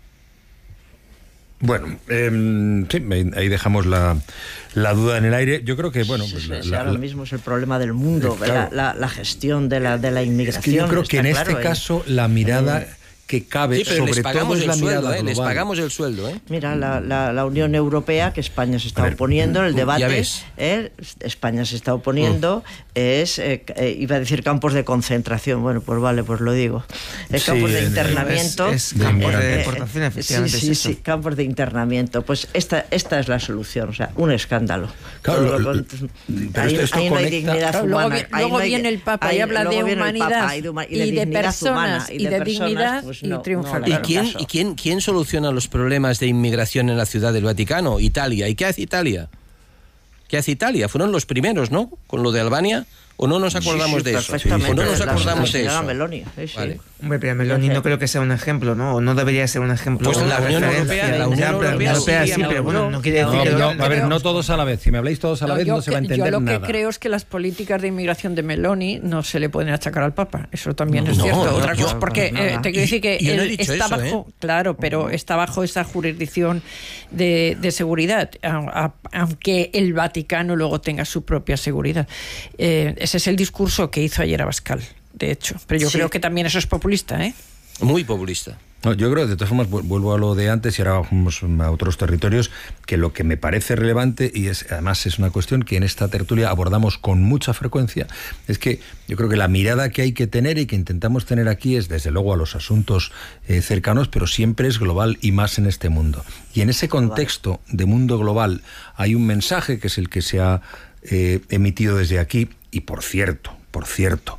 Bueno, eh, sí, ahí dejamos la, la duda en el aire. Yo creo que, bueno... Sí, pues sí, la, sí, la, ahora la, mismo es el problema del mundo, claro. la, la, la gestión de la, de la inmigración. Es que yo creo que en claro, este ¿eh? caso la mirada... Eh, que cabe, sí, pero sobre les pagamos todo es la el sueldo, mirada ¿eh? global. Les pagamos el sueldo, ¿eh? Mira, la, la, la Unión Europea, que España se está ver, oponiendo en el debate, ya ves. ¿eh? España se está oponiendo, mm. es, eh, eh, iba a decir campos de concentración, bueno, pues vale, pues lo digo. Eh, campos sí, de internamiento. Es, es campos eh, de eh, deportación, eh, efectivamente. Sí, sí, es eso. sí, campos de internamiento. Pues esta, esta es la solución, o sea, un escándalo. Claro, Todo lo, lo, pero ahí, esto ahí no hay conecta, dignidad claro, humana. luego vi, ahí luego no hay, viene el Papa ahí, y habla de humanidad Papa, y de, huma- y de, y de personas humana, y y de, de personas, dignidad pues y no, triunfa no, el ¿Y claro, quién, caso. ¿Y quién, quién soluciona los problemas de inmigración en la Ciudad del Vaticano? Italia. ¿Y qué hace Italia? ¿Qué hace Italia? Fueron los primeros, ¿no? Con lo de Albania. ¿O no nos acordamos sí, sí, de eso? perfectamente. ¿O no nos La- acordamos la de señora eso? Meloni, sí, sí. Vale. Hombre, pero Meloni no creo que sea un ejemplo, ¿no? O no debería ser un ejemplo. Pues una la Unión referencia. Europea- la Ya, Unión pero Europea Unión Europea sí, sí, pero bueno, no quiere decir No, que... no, lo- a ver, no todos a la vez. Si me habláis todos a la No, vez yo no se va a que- entender Yo lo nada. que creo es que las políticas de inmigración de Meloni no se le pueden achacar al Papa. Eso también es No, cierto. no, Otra yo- cosa, porque nada. eh, te quiero decir que Y- yo no he él dicho está eso, bajo, ¿eh? claro, pero está bajo esa jurisdicción de, de seguridad, a- a- aunque el Vaticano luego tenga su propia seguridad. Eh, ese es el discurso que hizo ayer Abascal, de hecho. Pero yo Sí. creo que también eso es populista, ¿eh? Muy populista. No, yo creo, de todas formas, vu- vuelvo a lo de antes y ahora vamos a otros territorios, que lo que me parece relevante, y es además es una cuestión que en esta tertulia abordamos con mucha frecuencia, es que yo creo que la mirada que hay que tener y que intentamos tener aquí es, desde luego, a los asuntos eh, cercanos, pero siempre es global y más en este mundo. Y en ese contexto de mundo global hay un mensaje que es el que se ha eh, emitido desde aquí, y por cierto, por cierto,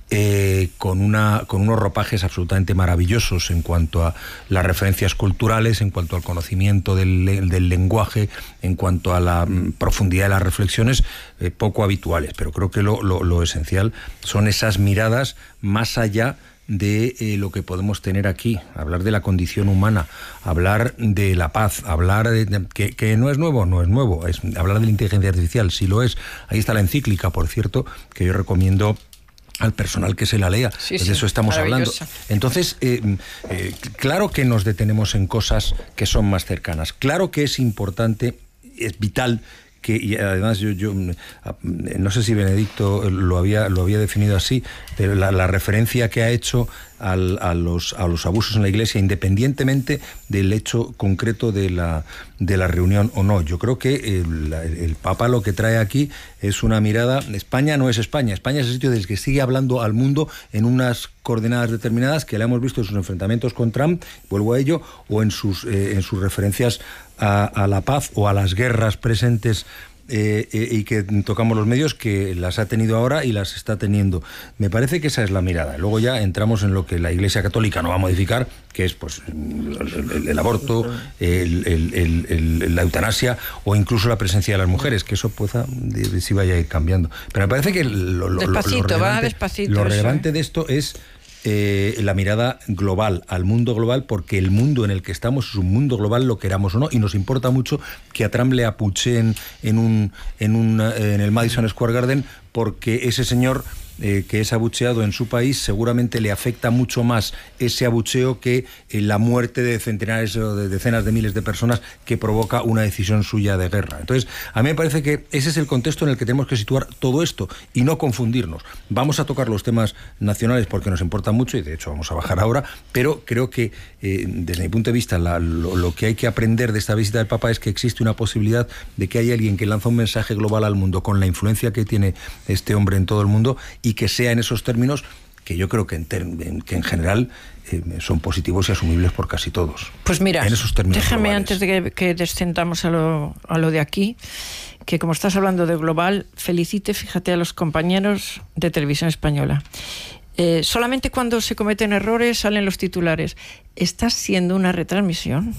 eh, con, una, con unos ropajes absolutamente maravillosos en cuanto a las referencias culturales, en cuanto al conocimiento del, del lenguaje, en cuanto a la mm, profundidad de las reflexiones, eh, poco habituales. Pero creo que lo, lo, lo esencial son esas miradas más allá de eh, lo que podemos tener aquí, hablar de la condición humana, hablar de la paz, hablar de, de que, que no es nuevo, no es nuevo, es hablar de la inteligencia artificial, sí lo es. Ahí está la encíclica, por cierto, que yo recomiendo al personal que se la lea, sí, de sí, eso estamos hablando. Entonces, eh, eh, claro que nos detenemos en cosas que son más cercanas, claro que es importante, es vital, que, y además yo, yo no sé si Benedicto lo había, lo había definido así, pero la, la referencia que ha hecho al, a, los, a los abusos en la Iglesia, independientemente del hecho concreto de la, de la reunión o no. Yo creo que el, el Papa lo que trae aquí es una mirada. España no es España, España es el sitio del que sigue hablando al mundo en unas coordenadas determinadas que la hemos visto en sus enfrentamientos con Trump, vuelvo a ello, o en sus, eh, en sus referencias a, a la paz o a las guerras presentes eh, eh, y que tocamos los medios, que las ha tenido ahora y las está teniendo. Me parece que esa es la mirada. Luego ya entramos en lo que la Iglesia Católica no va a modificar, que es pues el, el, el aborto, el, el, el, el, la eutanasia o incluso la presencia de las mujeres, que eso pueda, sí vaya a ir cambiando. Pero me parece que lo, lo, despacito, lo relevante, va despacito, lo relevante eso, ¿eh? de esto es Eh, la mirada global, al mundo global, porque el mundo en el que estamos es un mundo global, lo queramos o no, y nos importa mucho que a Trump le apucheen en un, en un, en el Madison Square Garden, porque ese señor eh, que es abucheado en su país seguramente le afecta mucho más ese abucheo que eh, la muerte de centenares o de decenas de miles de personas que provoca una decisión suya de guerra. Entonces, a mí me parece que ese es el contexto en el que tenemos que situar todo esto y no confundirnos. Vamos a tocar los temas nacionales porque nos importa mucho y de hecho vamos a bajar ahora, pero creo que eh, desde mi punto de vista la, lo, lo que hay que aprender de esta visita del Papa es que existe una posibilidad de que haya alguien que lanza un mensaje global al mundo con la influencia que tiene este hombre en todo el mundo y que sea en esos términos que yo creo que en, ter en, que en general eh, son positivos y asumibles por casi todos. Pues mira, en esos términos déjame globales. Antes de que, que descendamos a lo, a lo de aquí, que como estás hablando de global, felicite, fíjate, a los compañeros de Televisión Española. Eh, solamente cuando se cometen errores salen los titulares. Está siendo una retransmisión.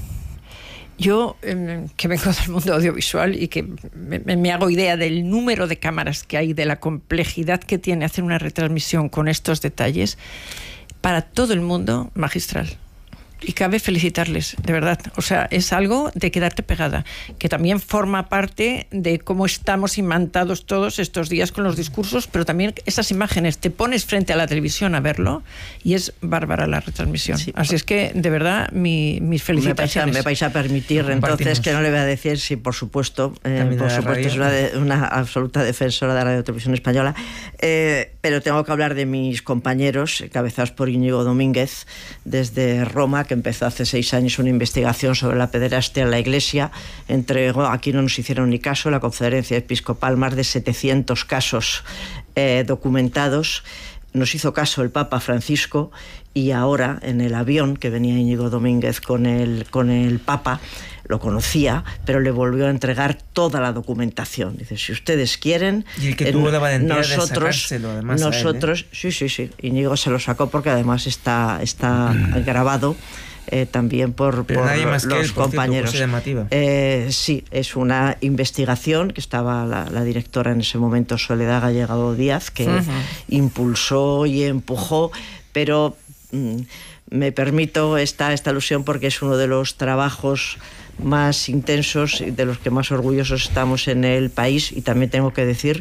Yo, eh, que vengo del mundo audiovisual y que me, me hago idea del número de cámaras que hay, de la complejidad que tiene hacer una retransmisión con estos detalles, para todo el mundo, magistral. Y cabe felicitarles, de verdad. O sea, es algo de quedarte pegada, que también forma parte de cómo estamos imantados todos estos días con los discursos, pero también esas imágenes, te pones frente a la televisión a verlo y es bárbara la retransmisión. Sí. Así es que, de verdad, mi, mis felicitaciones. Me vais a, me vais a permitir, entonces, que no le voy a decir, sí, por supuesto, eh, por supuesto, es una, de, una absoluta defensora de la Radio Televisión Española, eh, pero tengo que hablar de mis compañeros, encabezados por Íñigo Domínguez, desde Roma, que empezó hace seis años una investigación sobre la pederastia en la Iglesia. Entregó, aquí no nos hicieron ni caso, la Conferencia Episcopal, más de setecientos casos eh, documentados. Nos hizo caso el Papa Francisco y ahora en el avión que venía Íñigo Domínguez con el, con el Papa, lo conocía, pero le volvió a entregar toda la documentación. Dice, si ustedes quieren... Y el que tuvo la valentía nosotros, de sacárselo, además, nosotros, a él, ¿eh? sí, sí, sí, Íñigo se lo sacó porque además está, está grabado eh, también por, por nadie más los que él, por compañeros. Cierto, eh, sí, es una investigación que estaba la, la directora en ese momento, Soledad Gallegado Díaz, que uh-huh. impulsó y empujó, pero mm, me permito esta, esta alusión porque es uno de los trabajos más intensos y de los que más orgullosos estamos en el país. Y también tengo que decir,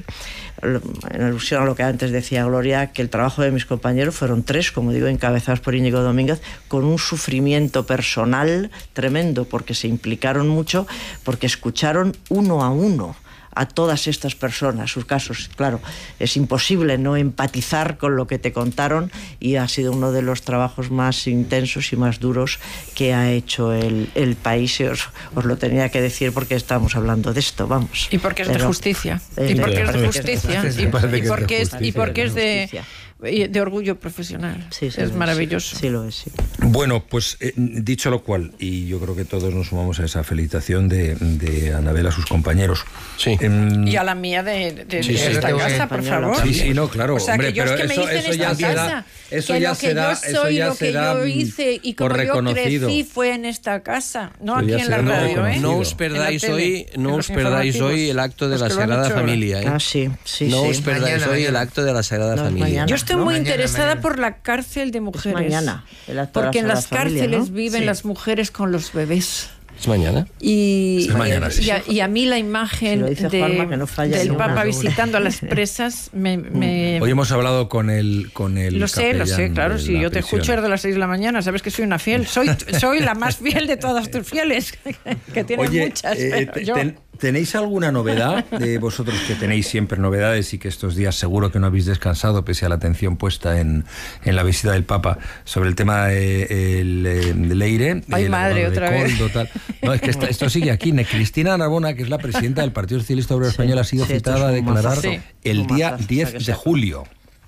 en alusión a lo que antes decía Gloria, que el trabajo de mis compañeros fueron tres, como digo, encabezados por Íñigo Domínguez, con un sufrimiento personal tremendo, porque se implicaron mucho, porque escucharon uno a uno a todas estas personas, sus casos. Claro, es imposible no empatizar con lo que te contaron y ha sido uno de los trabajos más intensos y más duros que ha hecho el, el país. Y os, os lo tenía que decir porque estamos hablando de esto, vamos. Y porque es Pero, de justicia. Eh, y porque eh, es de justicia. Y, y porque es, y porque es de... de orgullo profesional. Sí, sí, es sí, maravilloso. Sí, lo es, sí. Bueno, pues eh, dicho lo cual, y yo creo que todos nos sumamos a esa felicitación de, de Anabel a sus compañeros. Sí. Eh, Y a la mía de, de, Sí, de sí, esta sí, casa, por favor. Sí, sí, no, claro, O sea, hombre, que yo pero es que me eso, hice en eso esta ya se da, casa. eso que ya lo se que da, yo eso soy, ya lo se que da yo mm, hice y por como yo reconocido. crecí fue en esta casa, no Eso aquí ya en se la da por radio, ¿eh? reconocido. No os perdáis En la tele, hoy, no en os los perdáis hoy informativos. el acto de Los la que lo han Sagrada hecho ahora. Familia, ¿eh? Ah, sí, sí, No sí. os perdáis Mañana, hoy el mañana. acto de la Sagrada No, es Familia. mañana. Yo estoy ¿no? muy Mañana, interesada mañana. por la cárcel de mujeres. mañana, el acto de la Porque en las Sagrada Familia, cárceles ¿no? viven Sí. las mujeres con los bebés. ¿Es mañana? Y, Es mañana, sí. y, a, y a mí la Si imagen lo dice de- Juanma, que no falla del ni una. Papa visitando a las presas me... me- Hoy hemos hablado con el con el lo sé, lo sé, capellán claro, de si la yo te prisión. escucho desde las seis de la mañana, sabes que soy una fiel, soy, soy la más fiel de todas tus fieles, que tienes Oye, muchas, eh, pero te- yo... ten- ¿tenéis alguna novedad de vosotros que tenéis siempre novedades y que estos días seguro que no habéis descansado pese a la atención puesta en, en la visita del Papa sobre el tema de, el, eh, de Leire? Ay, el madre, abogado de otra vez. Coldo, tal? No, es que esta- esto sigue aquí. Ne- Cristina Narbona, que es la presidenta del Partido Socialista Obrero Sí, Español, ha sido sí, esto citada a es un declarar mazazo. Sí. el Un día mazazo, diez o sea que de sí. julio.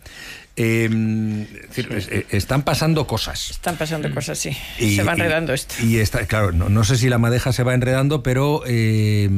Eh, es decir, es- eh, están pasando cosas. Están pasando cosas así, Y- se va y- enredando esto. Y está, claro, no, no sé si la madeja se va enredando, pero eh,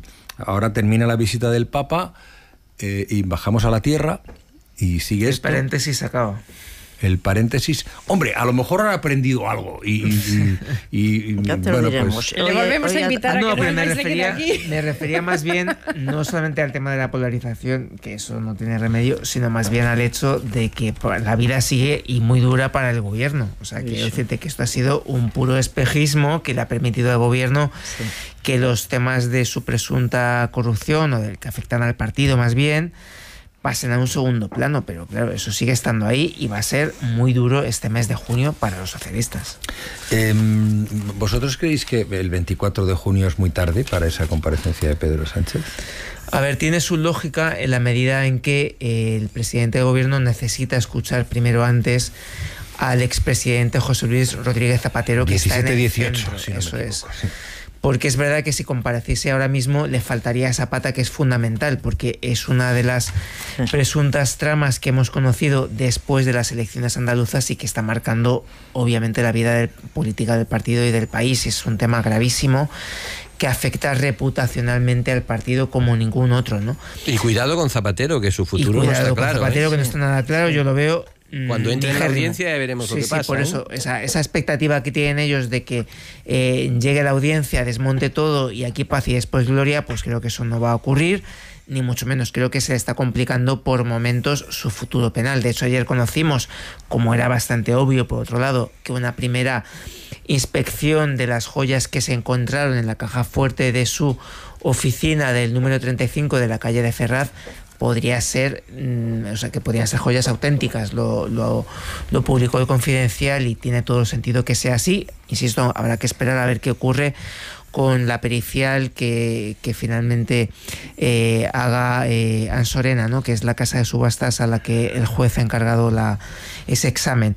ahora termina la visita del Papa eh, y bajamos a la tierra y sigue El esto. paréntesis acaba. El paréntesis. Hombre, a lo mejor han aprendido algo y, y- y- y- Ya te lo bueno, diremos. pues, Y le volvemos a invitar a No, que pero me vuelva y se quede refería, aquí. me refería más bien no solamente al tema de la polarización, que eso no tiene remedio, sino más bien al hecho de que la vida sigue y muy dura para el gobierno. O sea, quiero decirte que esto ha sido un puro espejismo que le ha permitido al gobierno Sí. que los temas de su presunta corrupción o del que afectan al partido más bien pasen a un segundo plano, pero claro, eso sigue estando ahí y va a ser muy duro este mes de junio para los socialistas. eh, ¿vosotros creéis que el veinticuatro de junio es muy tarde para esa comparecencia de Pedro Sánchez? A ver, tiene su lógica en la medida en que eh, el presidente de gobierno necesita escuchar primero antes al expresidente José Luis Rodríguez Zapatero, que está en el diecisiete dieciocho, centro. si no me Eso es. equivoco, sí. Porque es verdad que si compareciese ahora mismo le faltaría esa pata que es fundamental, porque es una de las presuntas tramas que hemos conocido después de las elecciones andaluzas y que está marcando obviamente la vida del- política del partido y del país. Es un tema gravísimo que afecta reputacionalmente al partido como ningún otro, ¿no? Y cuidado con Zapatero, que su Y futuro no cuidado está con claro. Zapatero, ¿eh? que no está nada claro, yo lo veo. mm, Cuando entre en la ligérrimo. audiencia ya veremos lo Sí, que sí, pasa, por ¿eh? eso, esa, esa expectativa que tienen ellos de que eh, llegue la audiencia, desmonte todo y aquí paz y después gloria, pues creo que eso no va a ocurrir, ni mucho menos. Creo que se le está complicando por momentos su futuro penal. De hecho, ayer conocimos, como era bastante obvio, por otro lado, que una primera inspección de las joyas que se encontraron en la caja fuerte de su oficina del número treinta y cinco de la calle de Ferraz podría ser, mm, o sea, que podrían ser joyas auténticas. Lo, lo, lo publicó el Confidencial y tiene todo sentido que sea así. Insisto, habrá que esperar a ver qué ocurre con la pericial que, que finalmente eh, haga eh, Ansorena, ¿no? Que es la casa de subastas a la que el juez ha encargado la, ese examen.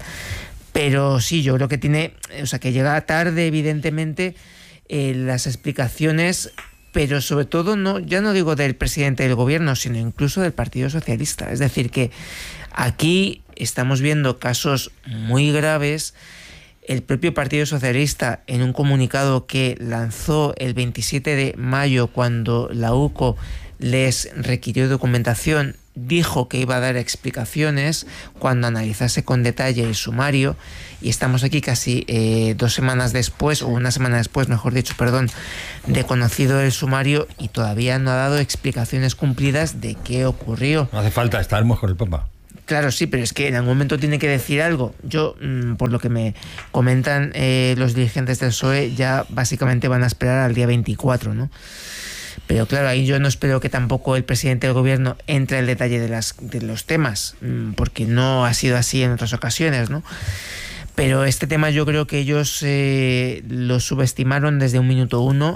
Pero sí, yo creo que tiene, o sea, que llega tarde, evidentemente, eh, las explicaciones, pero sobre todo, no, ya no digo del presidente del gobierno, sino incluso del Partido Socialista. Es decir, que aquí estamos viendo casos muy graves. El propio Partido Socialista, en un comunicado que lanzó el veintisiete de mayo, cuando la U C O les requirió documentación, dijo que iba a dar explicaciones cuando analizase con detalle el sumario, y estamos aquí casi eh, dos semanas después, o una semana después, mejor dicho, perdón, de conocido el sumario, y todavía no ha dado explicaciones cumplidas de qué ocurrió. No hace falta, estaremos con el Papa. Claro, sí, pero es que en algún momento tiene que decir algo. Yo, mmm, por lo que me comentan eh, los dirigentes del P S O E, ya básicamente van a esperar al día veinticuatro, ¿no? Pero claro, ahí yo no espero que tampoco el presidente del gobierno entre en el detalle de, las, de los temas, mmm, porque no ha sido así en otras ocasiones, ¿no? Pero este tema yo creo que ellos eh, lo subestimaron desde un minuto uno,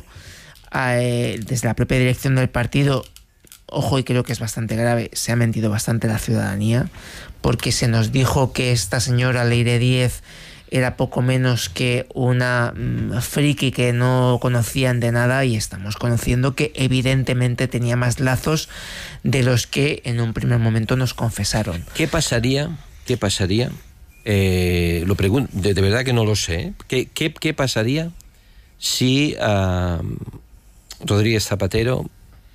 eh, desde la propia dirección del partido. Ojo, y creo que es bastante grave, se ha mentido bastante la ciudadanía, porque se nos dijo que esta señora Leire Díez era poco menos que una mmm, friki que no conocían de nada, y estamos conociendo que evidentemente tenía más lazos de los que en un primer momento nos confesaron. ¿Qué pasaría? ¿Qué pasaría? Eh, lo pregunto, de, de verdad que no lo sé. ¿Qué, qué, qué pasaría si uh, Rodríguez Zapatero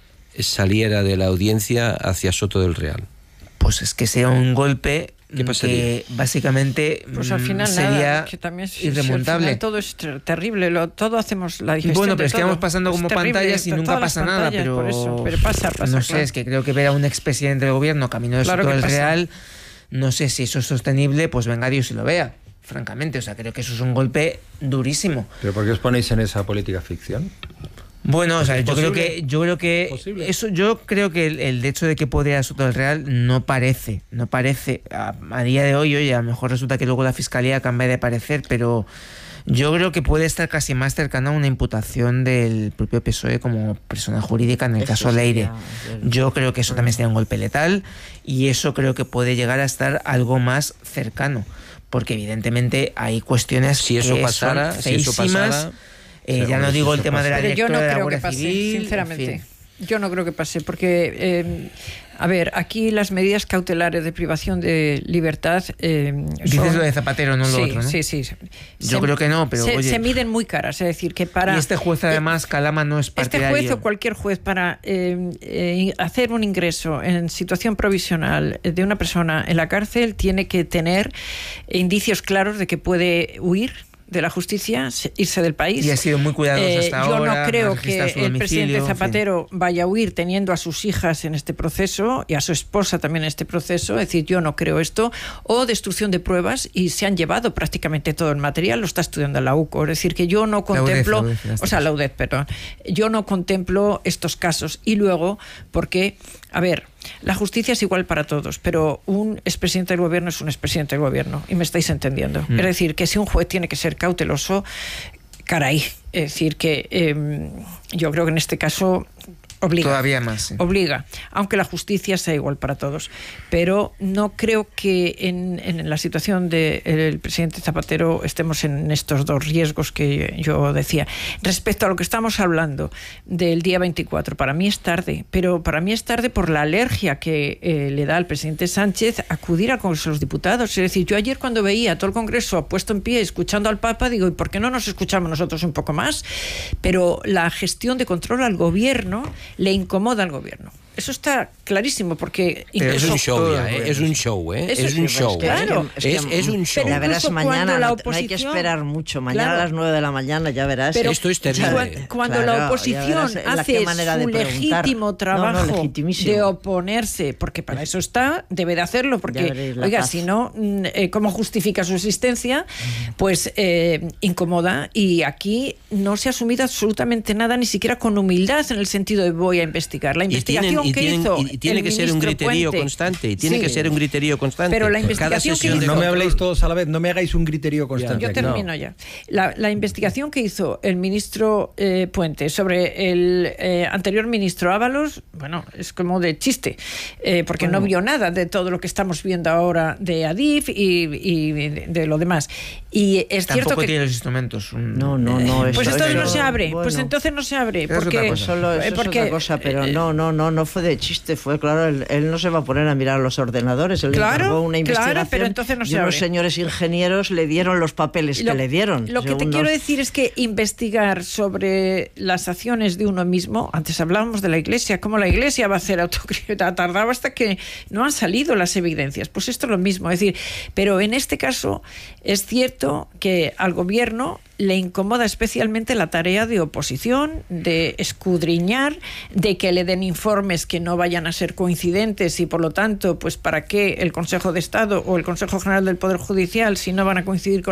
saliera de la audiencia hacia Soto del Real? Pues es que sería un golpe ¿Qué pasaría? que básicamente pues al final sería nada, que también es, irremontable. Si al final todo es ter terrible, lo, todo hacemos la digestión. Bueno, pero de es que todo. vamos pasando como Es terrible, pantallas y nunca pasa nada, pantallas, pero, por eso, pero pasa, pasa, no sé, claro. es que creo que ver a un expresidente del gobierno camino de Claro Soto que del pasa. Real, no sé si eso es sostenible, pues venga Dios y lo vea, francamente. O sea, creo que eso es un golpe durísimo. ¿Pero por qué os ponéis en esa política ficción? Bueno, o sea, ¿Es yo creo posible? que yo creo que ¿Posible? eso yo creo que el, el hecho de que podría Soto del Real no parece, no parece a, a día de hoy, oye, a lo mejor resulta que luego la fiscalía cambia de parecer, pero yo creo que puede estar casi más cercana a una imputación del propio P S O E como persona jurídica en el Eso caso Leire. sería- Yo creo que eso también sería un golpe letal, y eso creo que puede llegar a estar algo más cercano, porque evidentemente hay cuestiones Si eso que pasara, son si eso feísimas. pasara, Eh, ya no digo el tema de la Pero yo directora no de la creo que Guardia pase, Civil, sinceramente. en fin. Yo no creo que pase, porque, eh, a ver, aquí las medidas cautelares de privación de libertad... Eh, Dices son- lo de Zapatero, no lo sí, otro, ¿no? Sí, sí. Yo creo que no, pero se, oye. se miden muy caras, es decir, que para... Y este juez, además, Calama no es Este partidario. juez o cualquier juez para eh, eh, hacer un ingreso en situación provisional de una persona en la cárcel tiene que tener indicios claros de que puede huir de la justicia, irse del país. Y ha sido muy cuidadoso Eh, hasta yo ahora. no creo no que registra su el domicilio, presidente en fin. Zapatero vaya a huir teniendo a sus hijas en este proceso y a su esposa también en este proceso. Es decir, yo no creo esto. O destrucción de pruebas, y se han llevado prácticamente todo el material, lo está estudiando la U C O. Es decir, que yo no contemplo... la U D E F, en este o sea, caso. la U D E F, perdón. Yo no contemplo estos casos. Y luego, porque, a ver, la justicia es igual para todos, pero un expresidente del gobierno es un expresidente del gobierno, y me estáis entendiendo. Mm. Es decir, que si un juez tiene que ser cauteloso, caray, es decir, que eh, yo creo que en este caso obliga. Todavía más, sí. Obliga, aunque la justicia sea igual para todos. Pero no creo que en, en la situación del presidente Zapatero estemos en estos dos riesgos que yo decía. Respecto a lo que estamos hablando del día veinticuatro, para mí es tarde, pero para mí es tarde por la alergia que eh, le da al presidente Sánchez acudir al Congreso de los Diputados. Es decir, yo ayer cuando veía a todo el Congreso puesto en pie escuchando al Papa, digo, ¿y por qué no nos escuchamos nosotros un poco más? Pero la gestión de control al gobierno le incomoda al gobierno. Eso está clarísimo, porque Pero es un show todo ya, el ¿eh? gobierno. Es un show, ¿eh? Eso Es sí, un pero show. es que- claro, es, es que- es un show. Ya verás Incluso mañana, cuando la no, te- no hay que oposición- esperar mucho. Mañana Claro. a las nueve de la mañana ya verás. Pero Esto es terrible. Cuando, cuando la Claro, ya oposición verás la- hace qué manera de su preguntar. legítimo No, no, trabajo legitimísimo. de oponerse, porque para eso está, debe de hacerlo, Ya porque, veréis la oiga, paz. si no, mm, eh, ¿cómo justifica su existencia? Pues eh, incomoda, y aquí no se ha asumido absolutamente nada, ni siquiera con humildad, en el sentido de voy a investigar. La Y, investigación tienen, y, que tienen- hizo y tiene el que ser un ministro criterio Puente- constante. Y tiene Sí. que ser un criterio constante. Pero la Cada investigación que sesión de hizo- No me control. habléis todos a la vez, no me hagáis un griterío constante. Yo termino no. ya. La, la investigación que hizo el ministro eh, Puente sobre el eh, anterior ministro Ábalos, bueno, es como de chiste, eh, porque Bueno. no vio nada de todo lo que estamos viendo ahora de Adif y, y de, de lo demás. Y es Tampoco cierto que... tiene los instrumentos. un- No, no, no. Pues eso- entonces no eso- se abre, pues bueno. entonces no se abre, Eso es porque... otra cosa. Solo, eso eh, porque, es otra cosa, pero eh, no, no, no, no fue de chiste, fue claro, él, él no se va a poner a mirar los ordenadores, él Claro, encargó una claro, investigación pero entonces no y se unos abre. señores ingenieros le dieron los papeles Lo- que le dieron. Lo que te según quiero nos- decir es que investigar sobre las acciones de uno mismo, antes hablábamos de la Iglesia, cómo la Iglesia va a hacer autocrítica, tardaba hasta que no han salido las evidencias. Pues esto es lo mismo, es decir, pero en este caso es cierto que al gobierno le incomoda especialmente la tarea de oposición, de escudriñar, de que le den informes que no vayan a ser coincidentes, y por lo tanto, pues ¿para qué el Consejo de Estado o el Consejo General del Poder Judicial si no van a coincidir con